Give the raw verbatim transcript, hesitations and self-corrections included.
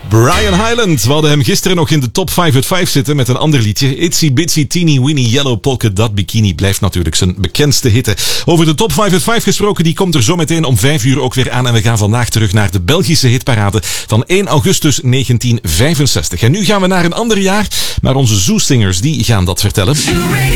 Brian Hyland. We hadden hem gisteren nog in de top vijf uit vijf zitten met een ander liedje. Itsy Bitsy Teeny Weeny Yellow Polka Dot Bikini blijft natuurlijk zijn bekendste hitte. Over de top vijf uit vijf gesproken, die komt er zo meteen om vijf uur ook weer aan. En we gaan vandaag terug naar de Belgische hitparade van één augustus negentien vijfenzestig. En nu gaan we naar een ander jaar, maar onze Zoo Singers die gaan dat vertellen.